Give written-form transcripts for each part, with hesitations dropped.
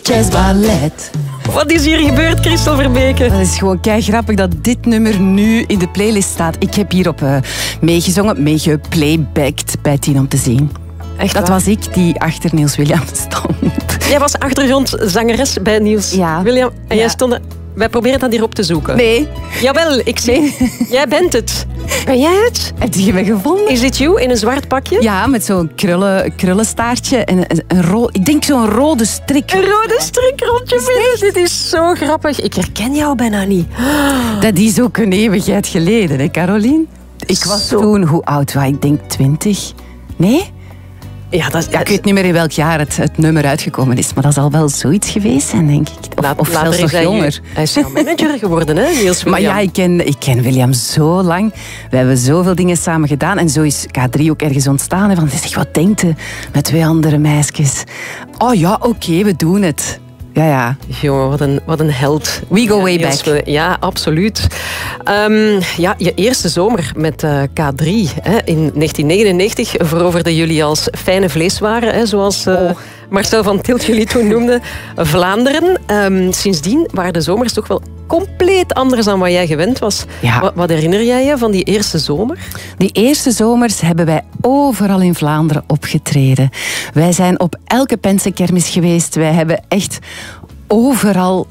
Jazzballet. Wat is hier gebeurd, Christel Verbeke? Het is gewoon kei grappig dat dit nummer nu in de playlist staat. Ik heb hierop meegezongen, meegeplaybacked bij 10 om te zien. Echt dat waar? was ik die achter Niels Williams stond. Jij was achtergrondzangeres bij Niels William. En jij stond... Wij proberen dat hierop te zoeken. Nee. Jawel, ik zie. Jij bent het. Ben jij het? Heb je me gevonden? Is dit jou in een zwart pakje? Ja, met zo'n krullenstaartje en ik denk zo'n rode strik. Een rode strik rond je midden. Dit is zo grappig. Ik herken jou bijna niet. Dat is ook een eeuwigheid geleden, hè, Caroline? Ik was toen, hoe oud was ik? Ik denk 20. Nee? Ja, ik weet niet meer in welk jaar het nummer uitgekomen is, maar dat zal wel zoiets geweest zijn, denk ik. Of zelfs nog jonger. Hij is jouw manager geworden, hè, Niels William? Maar ja, ik ken William zo lang. We hebben zoveel dingen samen gedaan. En zo is K3 ook ergens ontstaan. Hè, van, zeg, wat denkt u met 2 andere meisjes? Oh ja, oké, we doen het. Ja. Jongen, wat een held. We go way back. Ja, absoluut. Je eerste zomer met K3 hè, in 1999 veroverden jullie als fijne vleeswaren, hè, zoals Marcel van Tilt jullie toen noemde, Vlaanderen. Sindsdien waren de zomers toch wel compleet anders dan wat jij gewend was. Ja. Wat herinner jij je van die eerste zomer? Die eerste zomers hebben wij overal in Vlaanderen opgetreden. Wij zijn op elke Pensenkermis geweest. Wij hebben echt overal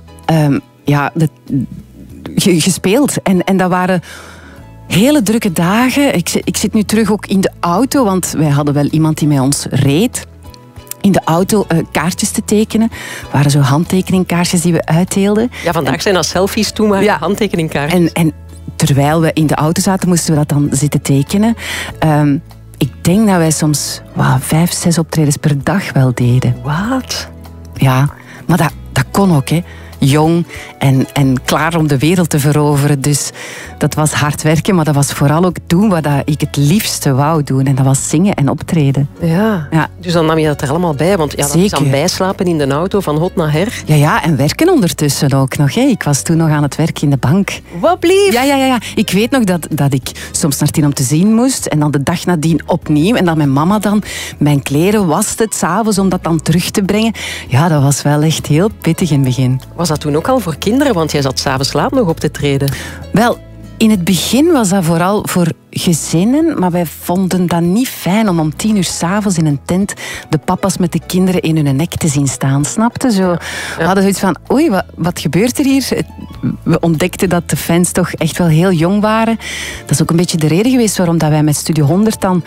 gespeeld. En dat waren hele drukke dagen. Ik zit nu terug ook in de auto, want wij hadden wel iemand die met ons reed. In de auto kaartjes te tekenen. Het waren zo handtekeningkaartjes die we uitdeelden. Ja, vandaag zijn dat selfies, toen maar handtekeningkaartjes. En terwijl we in de auto zaten, moesten we dat dan zitten tekenen. Ik denk dat wij soms 5, 6 optredens per dag wel deden. Wat? Ja, maar dat kon ook, hè. Jong en klaar om de wereld te veroveren. Dus dat was hard werken, maar dat was vooral ook doen wat ik het liefste wou doen. En dat was zingen en optreden. Ja. Dus dan nam je dat er allemaal bij. Want dat is dan bijslapen in de auto van hot naar her. Ja, en werken ondertussen ook nog. Hè. Ik was toen nog aan het werken in de bank. Wat blief? Ja. Ik weet nog dat ik soms naar 10 om te zien moest. En dan de dag nadien opnieuw. En dat mijn mama dan mijn kleren waste 's avonds om dat dan terug te brengen. Ja, dat was wel echt heel pittig in het begin. Was dat toen ook al voor kinderen? Want jij zat 's avonds laat nog op te treden. Wel, in het begin was dat vooral voor gezinnen, maar wij vonden dat niet fijn om 10 uur 's avonds in een tent de papa's met de kinderen in hun nek te zien staan, snapte? Zo. We hadden zoiets van, oei, wat gebeurt er hier? We ontdekten dat de fans toch echt wel heel jong waren. Dat is ook een beetje de reden geweest waarom dat wij met Studio 100 dan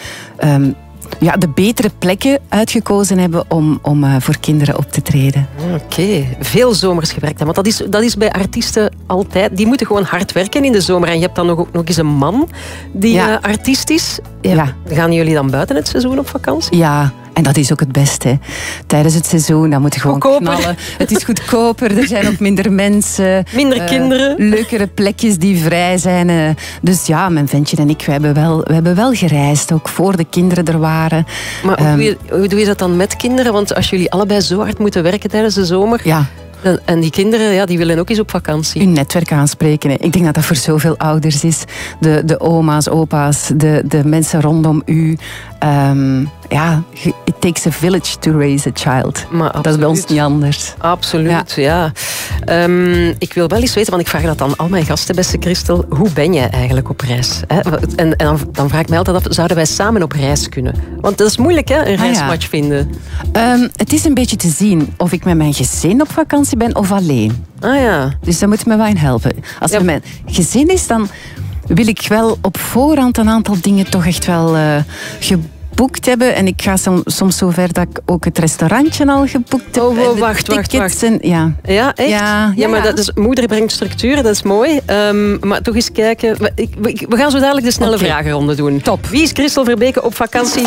de betere plekken uitgekozen hebben om voor kinderen op te treden. Oké, veel zomers gewerkt. Want dat is bij artiesten altijd. Die moeten gewoon hard werken in de zomer. En je hebt dan ook nog eens een man die artiest is. Gaan jullie dan buiten het seizoen op vakantie? Ja. En dat is ook het beste. Hè. Tijdens het seizoen, dan moet je gewoon knallen. Het is goedkoper, er zijn ook minder mensen. Minder kinderen. Leukere plekjes die vrij zijn. Dus ja, mijn ventje en ik, we hebben wel gereisd. Ook voor de kinderen er waren. Maar hoe doe je dat dan met kinderen? Want als jullie allebei zo hard moeten werken tijdens de zomer... Ja. En die kinderen, die willen ook eens op vakantie. Uw netwerk aanspreken. Hè. Ik denk dat dat voor zoveel ouders is. De oma's, opa's, de mensen rondom u. It takes a village to raise a child. Dat is bij ons niet anders. Absoluut, ja. Ik wil wel eens weten, want ik vraag dat aan al mijn gasten, beste Christel. Hoe ben jij eigenlijk op reis? Hè? En dan vraag ik mij altijd af, zouden wij samen op reis kunnen? Want dat is moeilijk, hè, een reismatch vinden. Het is een beetje te zien of ik met mijn gezin op vakantie ben of alleen. Ah ja. Dus daar moet me wel in helpen. Als het met mijn gezin is, dan wil ik wel op voorhand een aantal dingen toch echt wel geboekt hebben. En ik ga soms zo ver dat ik ook het restaurantje al geboekt heb. Oh, wacht. En, ja, echt? Ja, maar dat is, moeder brengt structuur, dat is mooi. Maar toch eens kijken. We gaan zo dadelijk de snelle vragenronde doen. Top. Wie is Christel Verbeke op vakantie?